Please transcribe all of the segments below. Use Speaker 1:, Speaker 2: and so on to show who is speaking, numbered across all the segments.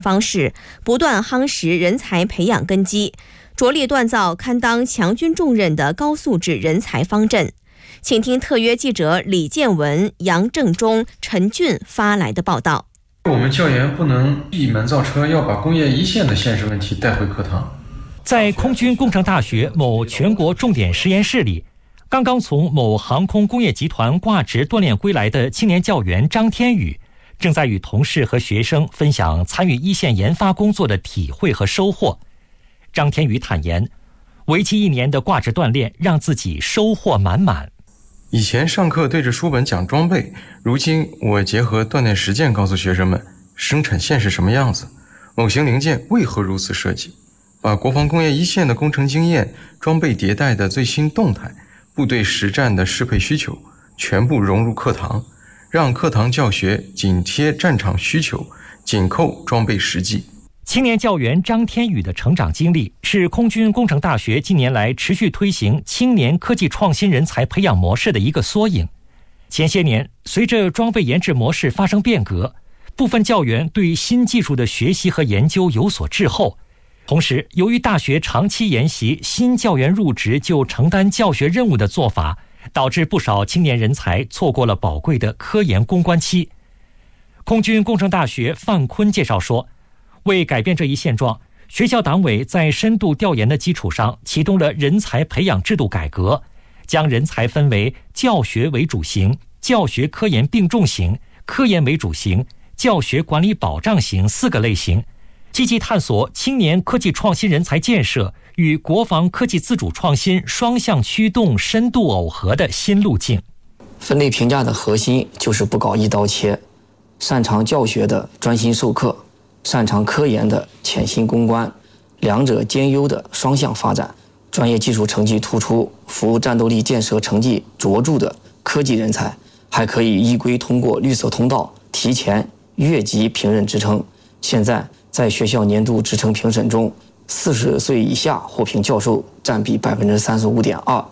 Speaker 1: 方式，不断夯实人才培养根基，着力锻造堪当强军重任的高素质人才方阵。请听特约记者李建文、杨正中、陈俊发来的报道。
Speaker 2: 我们教研不能闭门造车，要把工业一线的现实问题带回课堂。
Speaker 3: 在空军工程大学某全国重点实验室里，刚刚从某航空工业集团挂职锻炼归来的青年教员张天宇，正在与同事和学生分享参与一线研发工作的体会和收获。张天宇坦言，为期1年的挂职锻炼让自己收获满满。
Speaker 4: 以前上课对着书本讲装备，如今我结合锻炼实践告诉学生们生产线是什么样子，某型零件为何如此设计，把国防工业一线的工程经验、装备迭代的最新动态、部队实战的适配需求全部融入课堂，让课堂教学紧贴战场需求，紧扣装备实际。
Speaker 3: 青年教员张天宇的成长经历是空军工程大学近年来持续推行青年科技创新人才培养模式的一个缩影。前些年，随着装备研制模式发生变革，部分教员对新技术的学习和研究有所滞后。同时，由于大学长期沿袭新教员入职就承担教学任务的做法，导致不少青年人才错过了宝贵的科研攻关期。空军工程大学范坤介绍说，为改变这一现状，学校党委在深度调研的基础上，启动了人才培养制度改革，将人才分为教学为主型、教学科研并重型、科研为主型、教学管理保障型4个类型，积极探索青年科技创新人才建设与国防科技自主创新双向驱动深度耦合的新路径。
Speaker 5: 分类评价的核心就是不搞一刀切，擅长教学的专心授课，擅长科研的潜心攻关，两者兼优的双向发展。专业技术成绩突出、服务战斗力建设成绩卓著的科技人才，还可以依规通过绿色通道提前越级评任职称。现在在学校年度职称评审中，40岁以下获评教授占比 35.2%，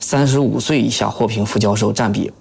Speaker 5: 35岁以下获评副教授占比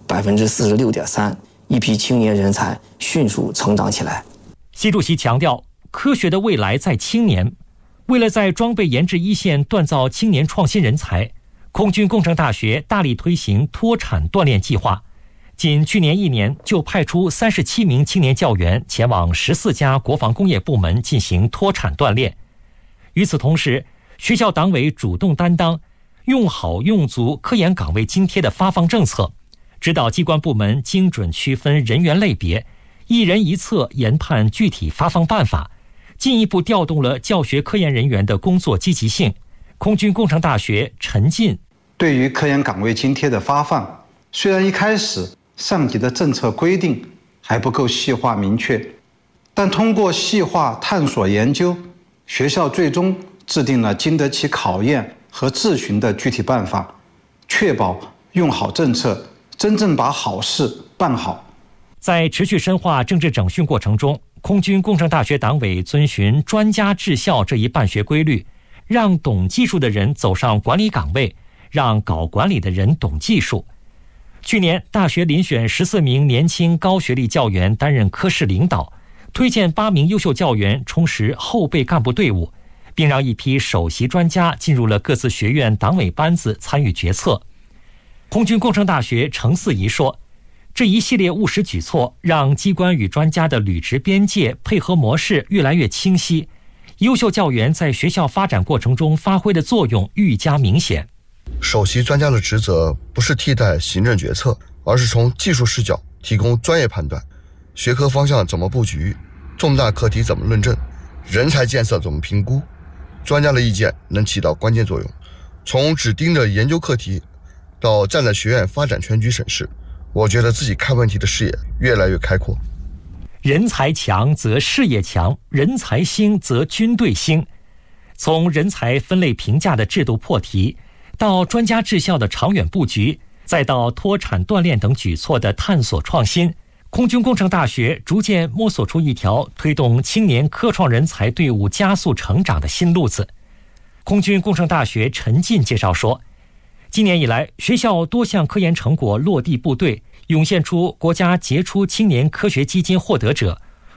Speaker 5: 46.3%， 一批青年人才迅速成长起来。
Speaker 3: 习主席强调，科学的未来在青年。为了在装备研制一线锻造青年创新人才，空军工程大学大力推行脱产锻炼计划。仅去年1年就派出37名青年教员前往14家国防工业部门进行脱产锻炼。与此同时，学校党委主动担当用好用足科研岗位津贴的发放政策，指导机关部门精准区分人员类别，一人一策研判具体发放办法，进一步调动了教学科研人员的工作积极性。空军工程大学陈进，
Speaker 6: 对于科研岗位津贴的发放，虽然一开始上级的政策规定还不够细化明确，但通过细化探索研究，学校最终制定了经得起考验和质询的具体办法，确保用好政策，真正把好事办好。
Speaker 3: 在持续深化政治整训过程中，空军工程大学党委遵循专家治校这一办学规律，让懂技术的人走上管理岗位，让搞管理的人懂技术。去年，大学遴选14名年轻高学历教员担任科室领导，推荐8名优秀教员充实后备干部队伍，并让一批首席专家进入了各自学院党委班子参与决策。空军工程大学程四仪说，这一系列务实举措让机关与专家的履职边界配合模式越来越清晰，优秀教员在学校发展过程中发挥的作用愈加明显。
Speaker 7: 首席专家的职责不是替代行政决策，而是从技术视角提供专业判断，学科方向怎么布局，重大课题怎么论证，人才建设怎么评估，专家的意见能起到关键作用。从只盯着研究课题到站在学院发展全局审视，我觉得自己看问题的视野越来越开阔。
Speaker 3: 人才强则事业强，人才兴则军队兴。从人才分类评价的制度破题，到专家治校的长远布局，再到脱产锻炼等举措的探索创新，空军工程大学逐渐摸索出一条推动青年科创人才队伍加速成长的新路子。空军工程大学陈进介绍说，今年以来，学校多项科研成果落地部队，涌现出国家杰出青年科学基金获得者、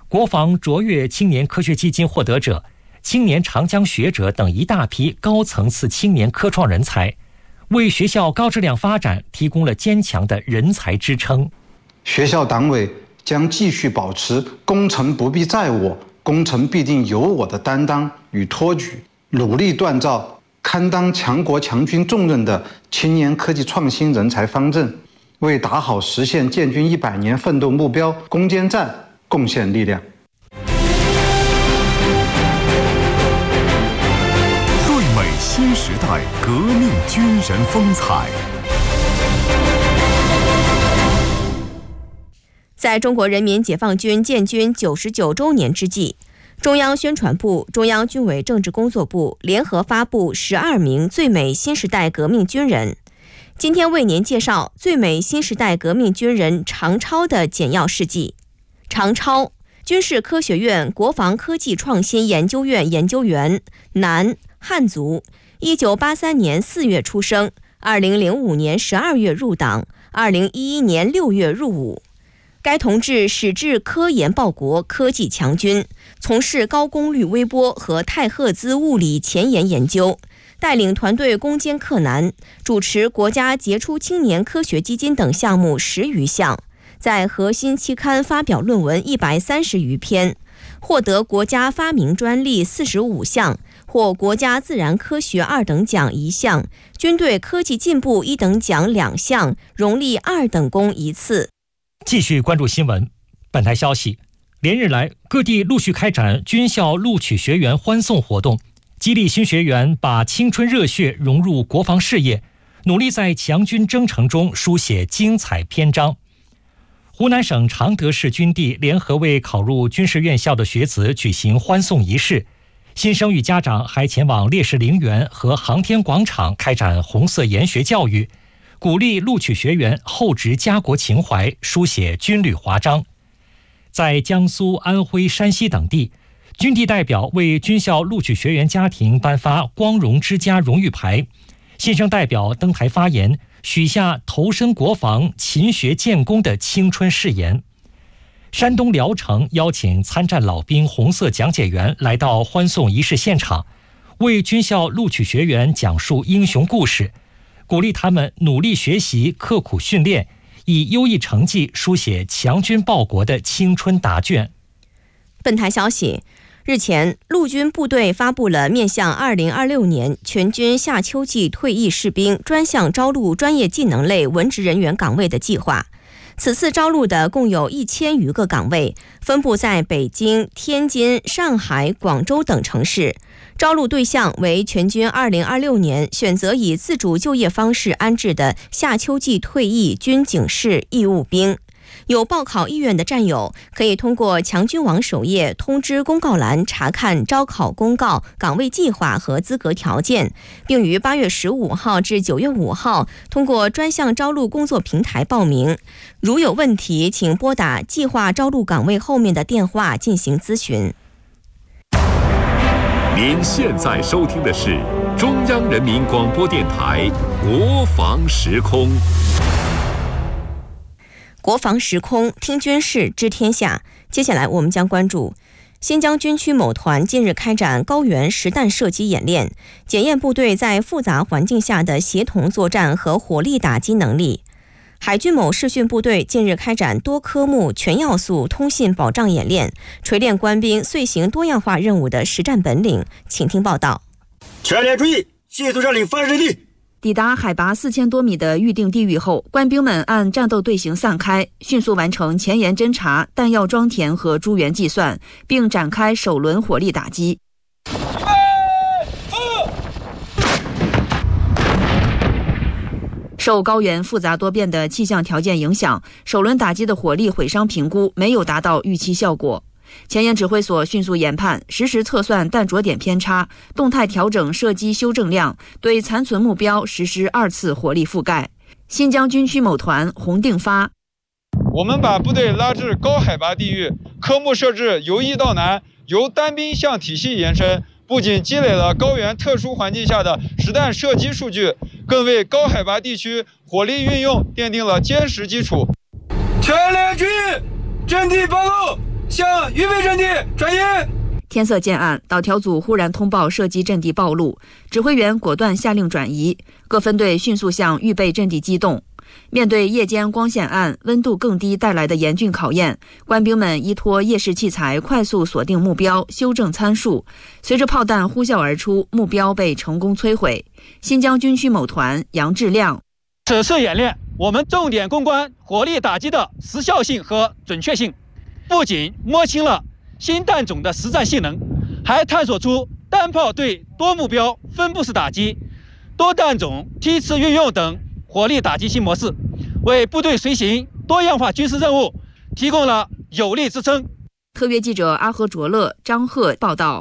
Speaker 3: 国防卓越青年科学基金获得者、青年长江学者等一大批高层次青年科创人才，为学校高质量发展提供了坚强的人才支撑。
Speaker 6: 学校党委将继续保持功成不必在我，功成必定由我的担当与托举，努力锻造堪当强国强军重任的青年科技创新人才方阵，为打好实现建军100年奋斗目标攻坚战贡献力量。
Speaker 8: 最美新时代革命军人风采。
Speaker 1: 在中国人民解放军建军99周年之际，中央宣传部、中央军委政治工作部联合发布12名最美新时代革命军人。今天为您介绍最美新时代革命军人常超的简要事迹。常超，军事科学院国防科技创新研究院研究员，男，汉族，1983年4月出生，2005年12月入党，2011年6月入伍。该同志矢志科研报国，科技强军，从事高功率微波和太赫兹物理前沿研究，带领团队攻坚克难，主持国家杰出青年科学基金等项目10余项，在核心期刊发表论文130余篇，获得国家发明专利45项，获国家自然科学2等奖1项，军队科技进步1等奖2项，荣立2等功1次。
Speaker 3: 继续关注新闻。本台消息，连日来各地陆续开展军校录取学员欢送活动，激励新学员把青春热血融入国防事业，努力在强军征程中书写精彩篇章。湖南省常德市军地联合为考入军事院校的学子举行欢送仪式，新生与家长还前往烈士陵园和航天广场开展红色研学教育，鼓励录取学员厚植家国情怀，书写军旅华章。在江苏、安徽、山西等地，军地代表为军校录取学员家庭颁发光荣之家荣誉牌，新生代表登台发言，许下投身国防、勤学建功的青春誓言。山东聊城邀请参战老兵红色讲解员来到欢送仪式现场，为军校录取学员讲述英雄故事，鼓励他们努力学习、刻苦训练，以优异成绩书写强军报国的青春答卷。
Speaker 1: 本台消息，日前，陆军部队发布了面向2026年全军夏秋季退役士兵专项招录专业技能类文职人员岗位的计划。此次招录的共有1000余个岗位，分布在北京、天津、上海、广州等城市。招录对象为全军2026年选择以自主就业方式安置的夏秋季退役军警示义务兵。有报考意愿的战友可以通过强军网首页通知公告栏查看招考公告、岗位计划和资格条件，并于8月15号至9月5号通过专项招录工作平台报名。如有问题，请拨打计划招录岗位后面的电话进行咨询。
Speaker 8: 您现在收听的是中央人民广播电台国防时空。
Speaker 1: 国防时空，听军事知天下。接下来我们将关注新疆军区某团近日开展高原实弹射击演练，检验部队在复杂环境下的协同作战和火力打击能力。海军某视训部队近日开展多科目全要素通信保障演练，锤炼官兵遂行多样化任务的实战本领。请听报道。
Speaker 9: 全连注意，迅速占领发射地。
Speaker 10: 抵达海拔4000多米的预定地域后，官兵们按战斗队形散开，迅速完成前沿侦察、弹药装填和诸元计算，并展开首轮火力打击。受高原复杂多变的气象条件影响，首轮打击的火力毁伤评估没有达到预期效果。前沿指挥所迅速研判，实时测算弹着点偏差，动态调整射击修正量，对残存目标实施2次火力覆盖。新疆军区某团洪定发：
Speaker 11: 我们把部队拉至高海拔地域，科目设置由易到难，由单兵向体系延伸，不仅积累了高原特殊环境下的实弹射击数据，更为高海拔地区火力运用奠定了坚实基础。
Speaker 9: 全连注意，阵地暴露， 向预备阵地转移。
Speaker 10: 天色渐暗，导调组忽然通报射击阵地暴露，指挥员果断下令转移，各分队迅速向预备阵地机动。面对夜间光线暗、温度更低带来的严峻考验，官兵们依托夜视器材快速锁定目标，修正参数。随着炮弹呼啸而出，目标被成功摧毁。新疆军区某团杨志亮：
Speaker 12: 此次演练，我们重点攻关火力打击的时效性和准确性，不仅摸清了新弹种的实战性能，还探索出单炮对多目标分布式打击、多弹种梯次运用等火力打击新模式，为部队随行多样化军事任务提供了有力支撑。
Speaker 10: 特约记者阿和卓乐、张贺报道。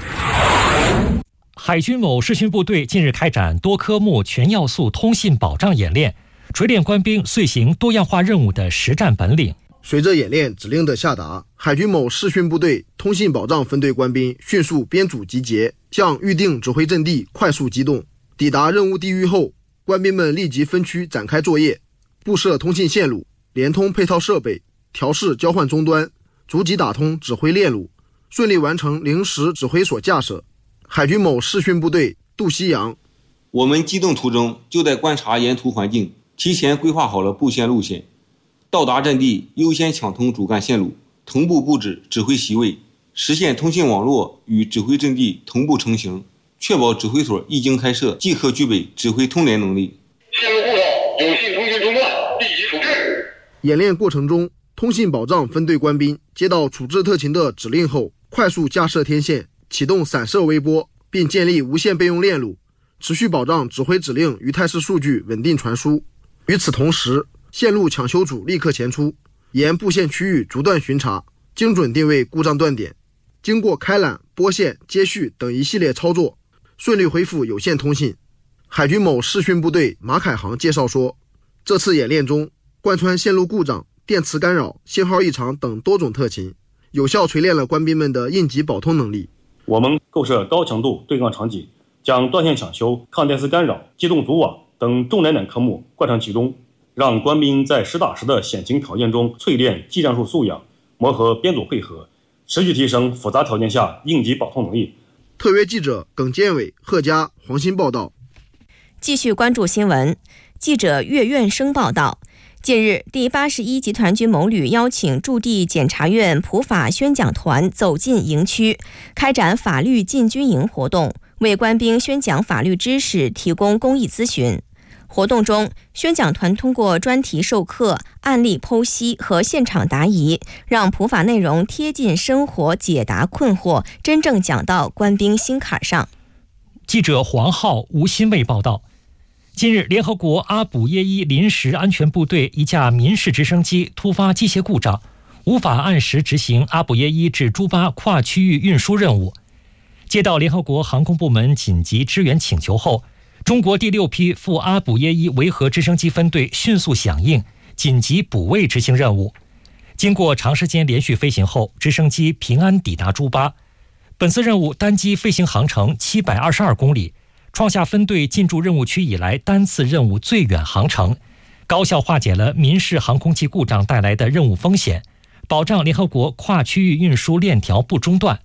Speaker 3: 海军某视讯部队近日开展多科目全要素通信保障演练，锤炼官兵遂行多样化任务的实战本领。
Speaker 7: 随着演练指令的下达，海军某视讯部队通信保障分队官兵迅速编组集结，向预定指挥阵地快速机动。抵达任务地域后，官兵们立即分区展开作业，布设通信线路，连通配套设备，调试交换终端，逐级打通指挥链路，顺利完成临时指挥所架设。海军某视讯部队杜西洋：
Speaker 13: 我们机动途中就在观察沿途环境，提前规划好了布线路线，到达阵地优先抢通主干线路，同步布置指挥席位，实现通信网络与指挥阵地同步成型，确保指挥所一经开设即可具备指挥通联能力。
Speaker 14: 线路故障，有信通信中断，立即处置。
Speaker 7: 演练过程中，通信保障分队官兵接到处置特勤的指令后，快速架设天线，启动散射微波，并建立无线备用链路，持续保障指挥指令与态势数据稳定传输。与此同时，线路抢修组立刻前出，沿布线区域逐段巡查，精准定位故障断点。经过开缆、拨线、接续等一系列操作，顺利恢复有线通信。海军某视讯部队马凯航介绍说，这次演练中，贯穿线路故障、电磁干扰、信号异常等多种特勤，有效锤炼了官兵们的应急保通能力。
Speaker 15: 我们构设高强度对抗场景，将断线抢修、抗电磁干扰、机动组网等重难点科目贯穿其中，让官兵在实打实的险情条件中淬炼技战术素养，磨合编组配合，持续提升复杂条件下应急保通能力。
Speaker 7: 特约记者耿建伟、贺佳、黄鑫报道。
Speaker 1: 继续关注新闻，记者岳院生报道。近日，第81集团军某旅邀请驻地检察院普法宣讲团走进营区，开展法律进军营活动，为官兵宣讲法律知识，提供公益咨询。活动中，宣讲团通过专题授课、案例剖析和现场答疑，让普法内容贴近生活，解答困惑，真正讲到官兵心坎上。
Speaker 3: 记者黄浩、吴新卫报道。近日，联合国阿卜耶伊临时安全部队一架民事直升机突发机械故障，无法按时执行阿卜耶伊至朱巴跨区域运输任务。接到联合国航空部门紧急支援请求后，中国第6批赴阿卜耶伊维和直升机分队迅速响应，紧急补位执行任务。经过长时间连续飞行后，直升机平安抵达朱巴。本次任务单机飞行航程722公里，创下分队进驻任务区以来单次任务最远航程，高效化解了民事航空器故障带来的任务风险，保障联合国跨区域运输链条不中断。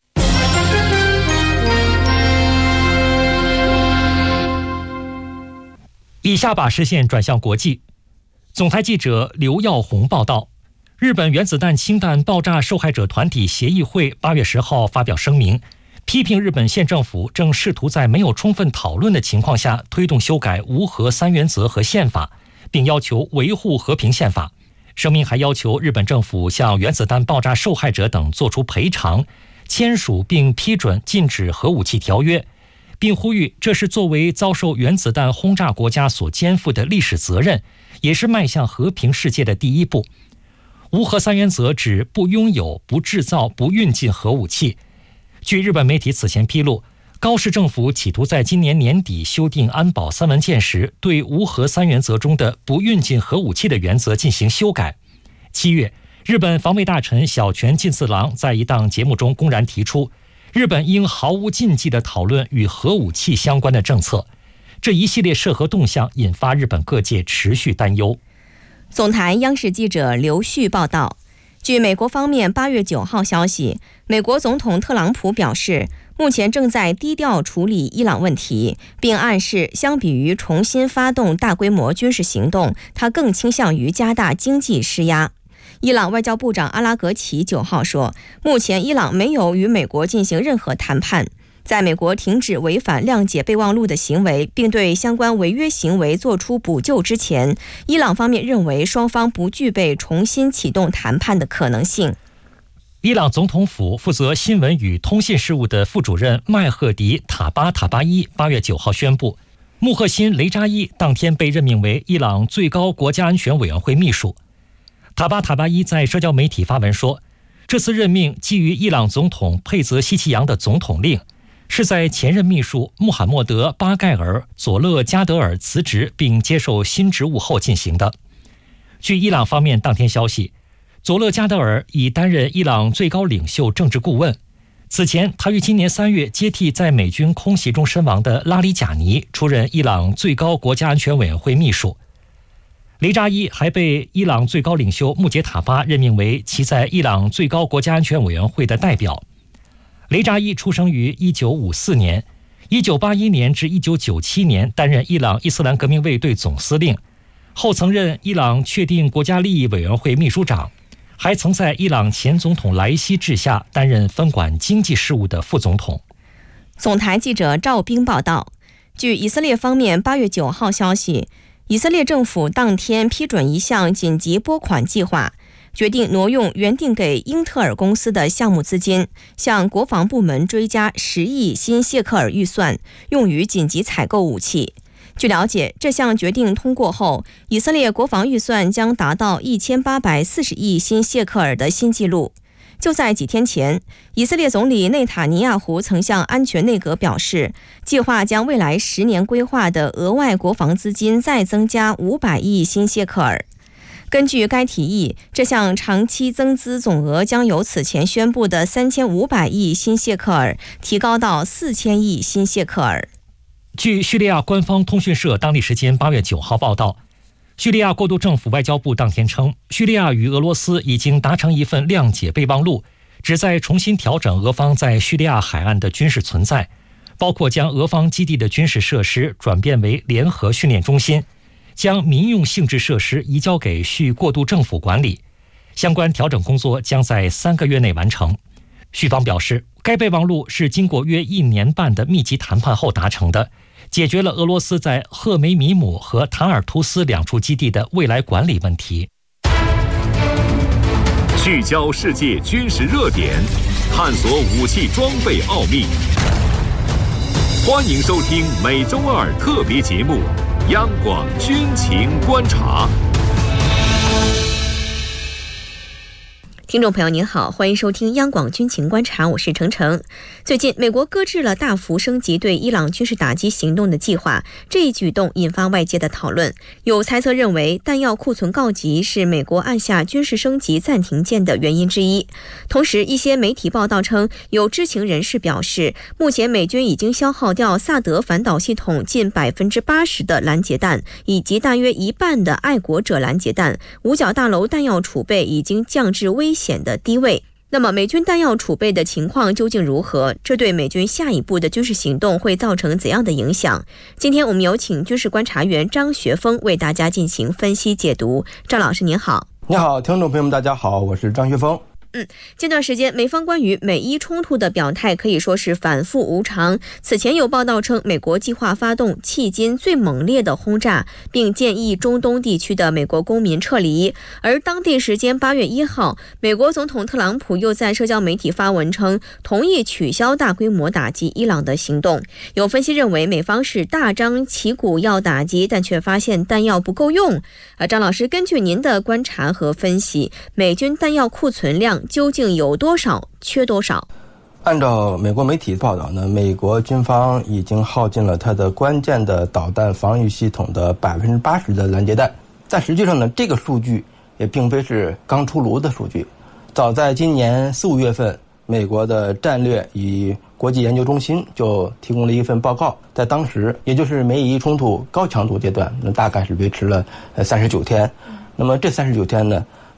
Speaker 3: 以下把视线转向国际。总台记者刘耀红报道，日本原子弹氢弹爆炸受害者团体协议会8月10号发表声明，批评日本县政府正试图在没有充分讨论的情况下推动修改无核3原则和宪法，并要求维护和平宪法。声明还要求日本政府向原子弹爆炸受害者等作出赔偿，签署并批准禁止核武器条约，并呼吁这是作为遭受原子弹轰炸国家所肩负的历史责任，也是迈向和平世界的第一步。无核3原则指不拥有、不制造、不运进核武器。据日本媒体此前披露，高市政府企图在今年年底修订安保3文件时，对无核3原则中的不运进核武器的原则进行修改。7月，日本防卫大臣小泉进次郎在一档节目中公然提出，日本应毫无禁忌地讨论与核武器相关的政策。这一系列涉核动向引发日本各界持续担忧。
Speaker 1: 总台央视记者刘旭报道， 据美国方面8月9号消息，美国总统特朗普表示，目前正在低调处理伊朗问题，并暗示相比于重新发动大规模军事行动，他更倾向于加大经济施压。伊朗外交部长阿拉格齐9号说，目前伊朗没有与美国进行任何谈判。在美国停止违反谅解备忘录的行为，并对相关违约行为作出补救之前，伊朗方面认为双方不具备重新启动谈判的可能性。
Speaker 3: 伊朗总统府负责新闻与通信事务的副主任麦赫迪·塔巴伊8月9号宣布，穆赫辛·雷扎伊当天被任命为伊朗最高国家安全委员会秘书。塔巴伊在社交媒体发文说，这次任命基于伊朗总统佩泽希奇扬的总统令，是在前任秘书穆罕默德·巴盖尔·佐勒加德尔辞职并接受新职务后进行的。据伊朗方面当天消息，佐勒加德尔已担任伊朗最高领袖政治顾问。此前，他于今年3月接替在美军空袭中身亡的拉里贾尼出任伊朗最高国家安全委员会秘书。雷扎伊还被伊朗最高领袖穆杰塔巴任命为其在伊朗最高国家安全委员会的代表。雷扎伊出生于1954年，1981年至1997年担任伊朗伊斯兰革命卫队总司令，后曾任伊朗确定国家利益委员会秘书长，还曾在伊朗前总统莱西治下担任分管经济事务的副总统。
Speaker 1: 总台记者赵冰报道，据以色列方面8月9号消息，以色列政府当天批准一项紧急拨款计划，决定挪用原定给英特尔公司的项目资金，向国防部门追加10亿新谢克尔预算，用于紧急采购武器。据了解，这项决定通过后，以色列国防预算将达到1840亿新谢克尔的新纪录。就在几天前，以色列总理内塔尼亚胡曾向安全内阁表示，计划将未来10年规划的额外国防资金再增加500亿新谢克尔。根据该提议，这项长期增资总额将由此前宣布的3500亿新谢克尔提高到4000亿新谢克尔。
Speaker 3: 据叙利亚官方通讯社当地时间8月9号报道，叙利亚过渡政府外交部当天称，叙利亚与俄罗斯已经达成一份谅解备忘录，旨在重新调整俄方在叙利亚海岸的军事存在，包括将俄方基地的军事设施转变为联合训练中心，将民用性质设施移交给叙过渡政府管理。相关调整工作将在3个月内完成。叙方表示，该备忘录是经过约1年半的密集谈判后达成的，解决了俄罗斯在赫梅米姆和塔尔图斯2处基地的未来管理问题。
Speaker 8: 聚焦世界军事热点，探索武器装备奥秘。欢迎收听每周2特别节目《央广军情观察》。
Speaker 1: 听众朋友您好，欢迎收听央广军情观察，我是程程。最近美国搁置了大幅升级对伊朗军事打击行动的计划，这一举动引发外界的讨论。有猜测认为，弹药库存告急是美国按下军事升级暂停键的原因之一。同时，一些媒体报道称，有知情人士表示，目前美军已经消耗掉萨德反导系统近80%的拦截弹，以及大约1半的爱国者拦截弹，五角大楼弹药储备已经降至危险的低位。那么美军弹药储备的情况究竟如何？这对美军下一步的军事行动会造成怎样的影响？今天我们有请军事观察员张学峰为大家进行分析解读。张老师您好。
Speaker 16: 你好，听众朋友们大家好，我是张学峰。
Speaker 1: 近段时间美方关于美伊冲突的表态可以说是反复无常。此前有报道称，美国计划发动迄今最猛烈的轰炸，并建议中东地区的美国公民撤离。而当地时间8月1号，美国总统特朗普又在社交媒体发文称，同意取消大规模打击伊朗的行动。有分析认为，美方是大张旗鼓要打击，但却发现弹药不够用。张老师，根据您的观察和分析，美军弹药库存量究竟有多少，缺多少？
Speaker 16: 按照美国媒体报道呢，美国军方已经耗尽了它的关键的导弹防御系统的80%的拦截弹。但实际上呢，这个数据也并非是刚出炉的数据。早在今年4、5月份，美国的战略与国际研究中心就提供了一份报告，在当时，也就是美伊冲突高强度阶段，那大概是维持了39天。那么这39天呢，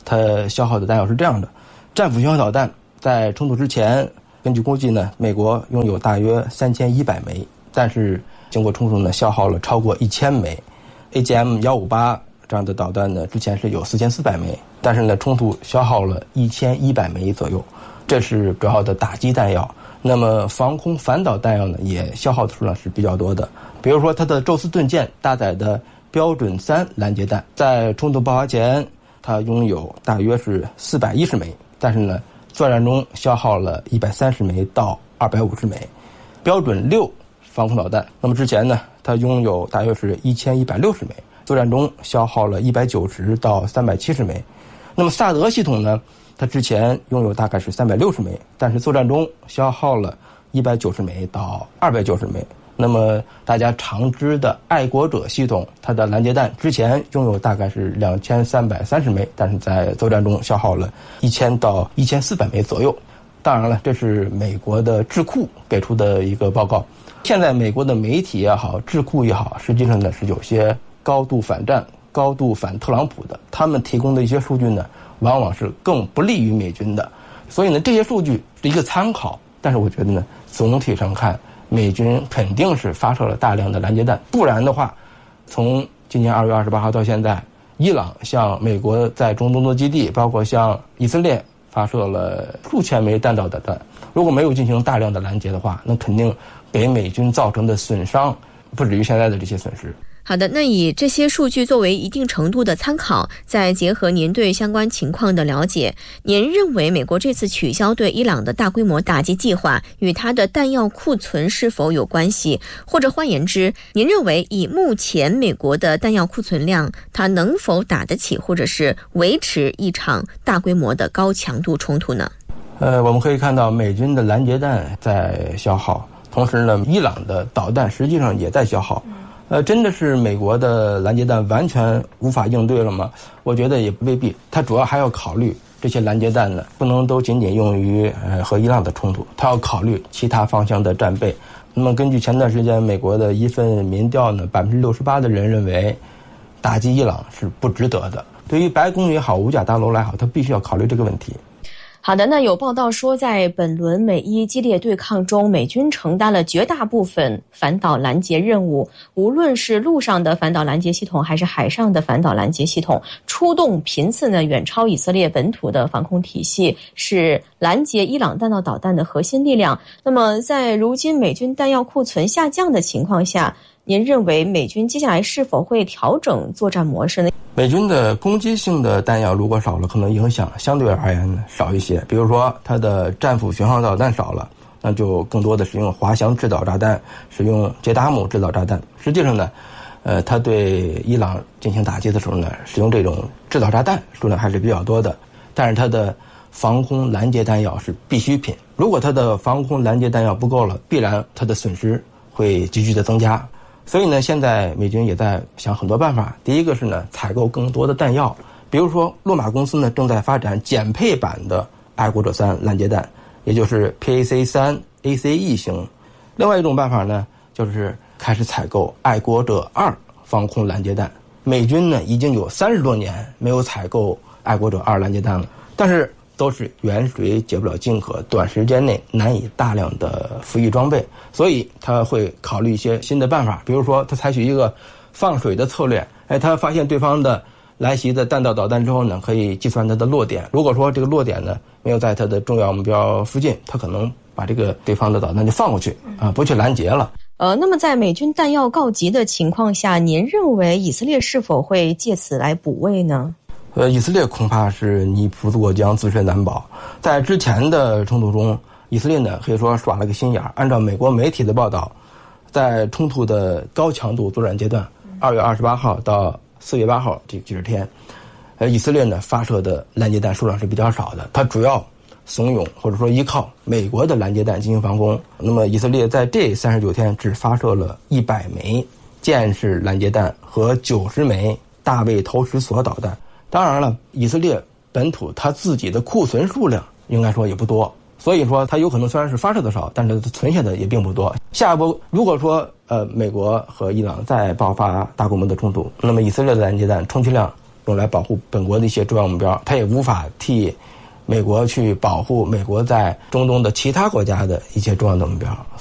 Speaker 16: 它消耗的弹药是这样的：战斧巡航导弹在冲突之前，根据估计呢，美国拥有大约3100枚，但是经过冲突呢，消耗了超过1000枚。AGM-158这样的导弹呢，之前是有4400枚，但是呢，冲突消耗了1100枚左右，这是主要的打击弹药。那么防空反导弹药呢，也消耗的数量是比较多的。比如说它的宙斯盾舰搭载的标准3拦截弹，在冲突爆发前，它拥有大约是410枚，但是呢，作战中消耗了130枚到250枚。标准6防空导弹，那么之前呢，它拥有大约是1160枚，作战中消耗了190到370枚。那么萨德系统呢，它之前拥有大概是360枚，但是作战中消耗了190枚到290枚。那么大家常知的爱国者系统，它的拦截弹之前拥有大概是2330枚，但是在作战中消耗了1000到1400枚左右。当然了，这是美国的智库给出的一个报告。现在美国的媒体也好，智库也好，实际上呢是有些高度反战、高度反特朗普的，他们提供的一些数据呢，往往是更不利于美军的。所以呢，这些数据是一个参考，但是我觉得呢，总体上看，美军肯定是发射了大量的拦截弹，不然的话，从今年2月28号到现在，伊朗向美国在中东的基地，包括向以色列发射了数千枚弹道导弹，如果没有进行大量的拦截的话，那肯定给美军造成的损伤不止于现在的这些损失。
Speaker 1: 好的，那以这些数据作为一定程度的参考，再结合您对相关情况的了解，您认为美国这次取消对伊朗的大规模打击计划与它的弹药库存是否有关系？或者换言之，您认为以目前美国的弹药库存量，它能否打得起或者是维持一场大规模的高强度冲突呢？
Speaker 16: 我们可以看到美军的拦截弹在消耗，同时呢，伊朗的导弹实际上也在消耗。真的是美国的拦截弹完全无法应对了吗？我觉得也未必，它主要还要考虑这些拦截弹呢，不能都仅仅用于和伊朗的冲突，它要考虑其他方向的战备。那么根据前段时间美国的一份民调呢，68%的人认为打击伊朗是不值得的。对于白宫也好，五角大楼来好，它必须要考虑这个问题。
Speaker 1: 好的，那有报道说，在本轮美伊激烈对抗中，美军承担了绝大部分反导拦截任务，无论是陆上的反导拦截系统还是海上的反导拦截系统，出动频次呢远超以色列本土的防空体系，是拦截伊朗弹道导弹的核心力量。那么在如今美军弹药库存下降的情况下，您认为美军接下来是否会调整作战模式呢？
Speaker 16: 美军的攻击性的弹药如果少了，可能影响相对而言少一些。比如说它的战斧巡航导弹少了，那就更多的使用滑翔制导炸弹，使用捷达姆制导炸弹。实际上呢，它对伊朗进行打击的时候呢，使用这种制导炸弹数量还是比较多的。但是它的防空拦截弹药是必需品，如果它的防空拦截弹药不够了，必然它的损失会急剧的增加。所以呢，现在美军也在想很多办法。第一个是呢，采购更多的弹药，比如说洛马公司呢正在发展减配版的爱国者3拦截弹，也就是 PAC-3 ACE 型。另外一种办法呢，就是开始采购爱国者2防空拦截弹。美军呢已经有30多年没有采购爱国者2拦截弹了，但是都是远水解不了近渴，短时间内难以大量的服役装备，所以他会考虑一些新的办法，比如说他采取一个放水的策略。他发现对方的来袭的弹道导弹之后呢，可以计算它的落点。如果说这个落点呢没有在它的重要目标附近，他可能把这个对方的导弹就放过去不去拦截了。
Speaker 1: 那么在美军弹药告急的情况下，您认为以色列是否会借此来补位呢？
Speaker 16: 以色列恐怕是泥菩过江，自身难保。在之前的冲突中，以色列呢可以说耍了个心眼儿。按照美国媒体的报道，在冲突的高强度作战阶段，2月28号到4月8号这几十天，以色列呢发射的拦截弹数量是比较少的，它主要怂恿或者说依靠美国的拦截弹进行防空。那么以色列在这39天只发射了100枚箭式拦截弹和90枚大卫投石索导弹。当然了，以色列本土它自己的库存数量应该说也不多，所以说它有可能虽然是发射的少，但是存下的也并不多。下一步如果说美国和伊朗再爆发大规模的冲突，那么以色列的拦截弹充其量用来保护本国的一些重要目标，它也无法替美国去保护美国在中东的其他国家的一些重要的目标。